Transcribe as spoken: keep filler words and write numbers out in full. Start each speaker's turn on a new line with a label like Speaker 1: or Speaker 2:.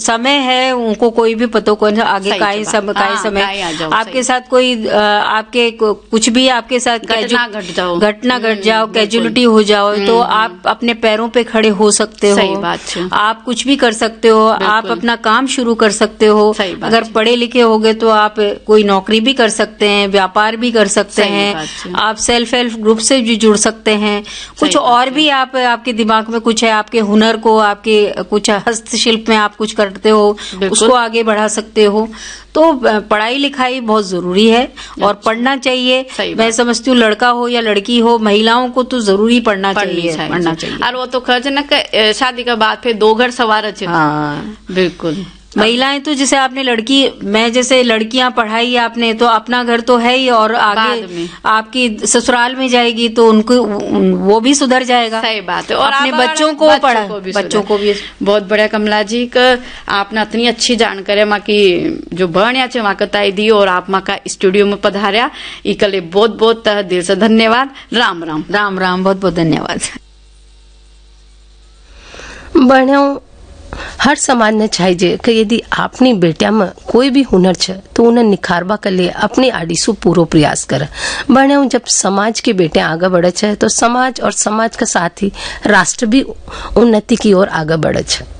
Speaker 1: समय है उनको कोई भी पता को आगे का समय का समय आपके साथ कोई आपके कुछ भी आपके साथ
Speaker 2: घटना घट जाओ
Speaker 1: घटना घट जाओ कैजुअलिटी हो जाओ तो आप अपने पैरों पे खड़े हो सकते हो, आप कुछ भी कर सकते हो, आप अपना काम शुरू कर सकते हो। अगर पढ़े लिखे होगे तो आप कोई नौकरी भी कर सकते हैं, व्यापार भी कर सकते हैं, आप सेल्फ हेल्प ग्रुप से भी जुड़ सकते हैं, कुछ और भी आप आपके दिमाग में कुछ है, आपके हुनर को, आपके कुछ हस्तशिल्प में आप कुछ करते हो उसको आगे बढ़ा सकते हो। तो पढ़ाई लिखाई बहुत जरूरी है और पढ़ना चाहिए। मैं समझती हूँ लड़का हो या लड़की हो, महिलाओं को तो जरूरी पढ़ना चाहिए पढ़ना चाहिए।
Speaker 2: और वो तो खर्च न शादी के बाद फिर दो घर सवार। हाँ बिल्कुल।
Speaker 1: महिलाएं तो जैसे आपने लड़की, मैं जैसे लड़कियां पढ़ाई आपने तो अपना घर तो है ही और आगे आपकी ससुराल में जाएगी तो उनको वो भी सुधर जाएगा।
Speaker 2: सही बात है। और
Speaker 1: अपने बच्चों को पढ़ा बच्चों को भी
Speaker 2: बहुत बढ़िया। कमला जी का आपने इतनी अच्छी जानकारी माँ की जो बहनिया चे माँ बताई दी और आप माँ का स्टूडियो में पधार्या, इके लिए बहुत बहुत दिल से धन्यवाद। राम राम।
Speaker 1: राम राम, बहुत बहुत धन्यवाद।
Speaker 3: बहनों, हर समाज ने चाहिए कि यदि अपनी बेटिया में कोई भी हुनर छे तो उन्हें निखारवा के लिए अपनी आड़ीसू पूरा प्रयास करे। बहनों, जब समाज की बेटियां आगे बढ़े छे तो समाज और समाज के साथ ही राष्ट्र भी उन्नति की ओर आगे बढ़े छे।